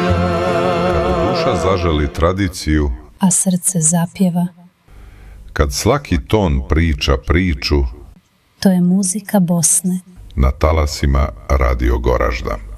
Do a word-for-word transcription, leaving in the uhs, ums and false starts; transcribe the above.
Duša zaželi tradiciju, a srce zapjeva. Kad svaki ton priča priču, to je muzika Bosne. Na talasima Radio Goražda.